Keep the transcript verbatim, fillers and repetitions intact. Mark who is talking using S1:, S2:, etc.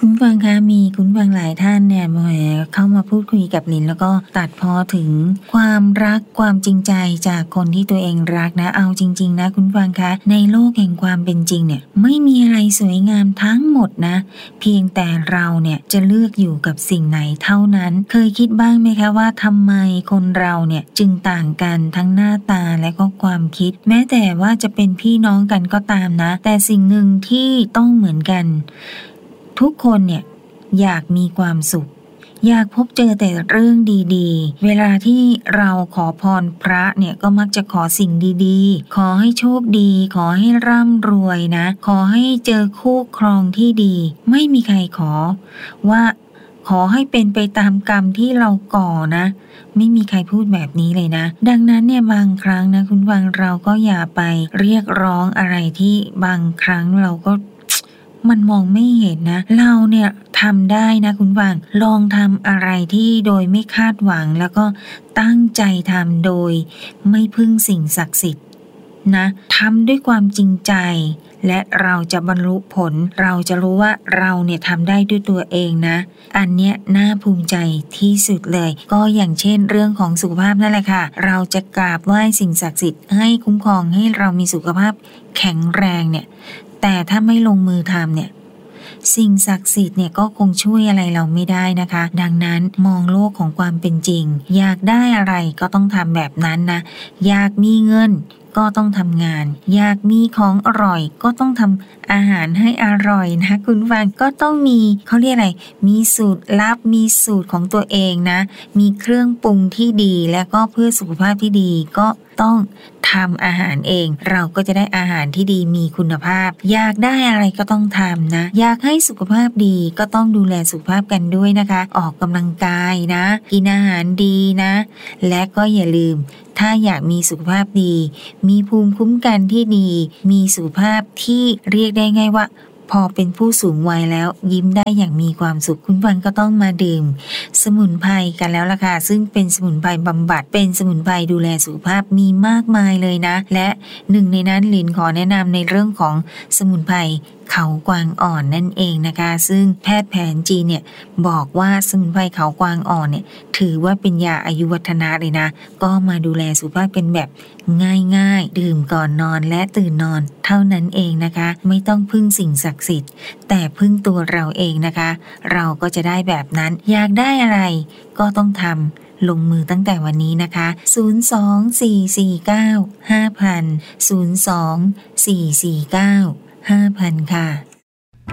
S1: คุณฟังคะมีคุณฟังหลายท่านเนี่ยแหมเข้ามาพูดคุยกับหลินแล้วก็ตัดพ้อถึงความรักความจริงใจจากคนที่ตัวเองรักนะเอาจริงๆนะคุณฟังคะในโลกแห่งความเป็นจริงเนี่ยไม่มีอะไรสวยงามทั้งหมดนะเพียงแต่เราเนี่ยจะเลือกอยู่กับสิ่งไหนเท่านั้นเคยคิดบ้างไหมคะว่าทำไมคนเราเนี่ยจึงต่างกันทั้งหน้าตาและก็ความคิดแม้แต่ว่าจะเป็นพี่น้องกันก็ตามนะแต่สิ่งหนึ่งที่ต้องเหมือนกันทุกคนเนี่ยอยากมีความสุขอยากพบเจอแต่เรื่องดีๆเวลาที่เราขอพรพระเนี่ยก็มักจะขอสิ่งดีๆขอให้โชคดีขอให้ร่ำรวยนะขอให้เจอคู่ครองที่ดีไม่มีใครขอว่าขอให้เป็นไปตามกรรมที่เราก่อนะไม่มีใครพูดแบบนี้เลยนะดังนั้นเนี่ยบางครั้งนะคุณฟังเราก็อย่าไปเรียกร้องอะไรที่บางครั้งเราก็มันมองไม่เห็นนะเราเนี่ยทำได้นะคุณฟังลองทำอะไรที่โดยไม่คาดหวังแล้วก็ตั้งใจทำโดยไม่พึ่งสิ่งศักดิ์สิทธิ์นะทำด้วยความจริงใจและเราจะบรรลุผลเราจะรู้ว่าเราเนี่ยทำได้ด้วยตัวเองนะอันเนี้ยน่าภูมิใจที่สุดเลยก็อย่างเช่นเรื่องของสุขภาพนั่นแหละค่ะเราจะกราบไหว้สิ่งศักดิ์สิทธิ์ให้คุ้มครองให้เรามีสุขภาพแข็งแรงเนี่ยแต่ถ้าไม่ลงมือทำเนี่ยสิ่งศักดิ์สิทธิ์เนี่ยก็คงช่วยอะไรเราไม่ได้นะคะดังนั้นมองโลกของความเป็นจริงอยากได้อะไรก็ต้องทำแบบนั้นนะอยากมีเงินก็ต้องทำงานอยากมีของอร่อยก็ต้องทำอาหารให้อร่อยนะคุณฟังก็ต้องมีเขาเรียกอะไรมีสูตรลับมีสูตรของตัวเองนะมีเครื่องปรุงที่ดีและก็เพื่อสุขภาพที่ดีก็ต้องทำอาหารเองเราก็จะได้อาหารที่ดีมีคุณภาพอยากได้อะไรก็ต้องทำนะอยากให้สุขภาพดีก็ต้องดูแลสุขภาพกันด้วยนะคะออกกำลังกายนะกินอาหารดีนะและก็อย่าลืมถ้าอยากมีสุขภาพดีมีภูมิคุ้มกันที่ดีมีสุขภาพที่เรียกได้ง่ายว่าพอเป็นผู้สูงวัยแล้วยิ้มได้อย่างมีความสุขคุณฟังก็ต้องมาดื่มสมุนไพรกันแล้วล่ะค่ะซึ่งเป็นสมุนไพรบำบัดเป็นสมุนไพรดูแลสุขภาพมีมากมายเลยนะและหนึ่งในนั้นลินขอแนะนำในเรื่องของสมุนไพรเขากวางอ่อนนั่นเองนะคะซึ่งแพทย์แผนจีนเนี่ยบอกว่าสมุนไพรเขากวางอ่อนเนี่ยถือว่าเป็นยาอายุวัฒนะเลยนะก็มาดูแลสุขภาพเป็นแบบง่ายๆดื่มก่อนนอนและตื่นนอนเท่านั้นเองนะคะไม่ต้องพึ่งสิ่งศักดิ์สิทธิ์แต่พึ่งตัวเราเองนะคะเราก็จะได้แบบนั้นอยากได้อะไรก็ต้องทำลงมือตั้งแต่วันนี้นะคะศูนย์ สอง สี่ สี่ เก้า ห้า ศูนย์ ศูนย์ สอง สี่ สี่ เก้า ห้า ศูนย์ ศูนย์ ค่ะ